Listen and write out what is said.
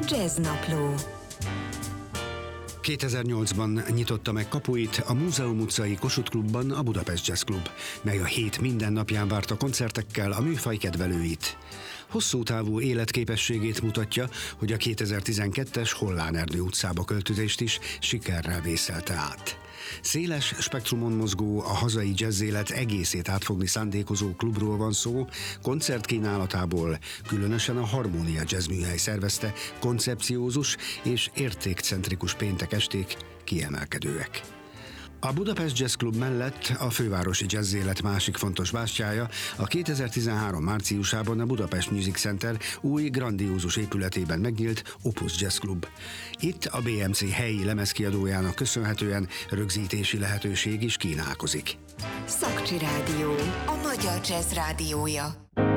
Jazz Napló. 2008-ban nyitotta meg kapuit a Múzeum utcai Kossuth Klubban a Budapest Jazz Club, mely a hét minden napján várta koncertekkel a műfaj kedvelőit. Hosszú távú életképességét mutatja, hogy a 2012-es Hollán Erdő utcába költözést is sikerrel vészelte át. Széles spektrumon mozgó, a hazai jazzélet egészét átfogni szándékozó klubról van szó, koncertkínálatából különösen a Harmónia Jazz műhely szervezte koncepciózus és értékcentrikus péntek esték kiemelkedőek. A Budapest Jazz Club mellett a fővárosi jazzélet másik fontos bástyája a 2013 márciusában a Budapest Music Center új grandiózus épületében megnyílt Opus Jazz Club. Itt a BMC helyi lemezkiadójának köszönhetően rögzítési lehetőség is kínálkozik. Szakcsi Rádió, a magyar jazz rádiója.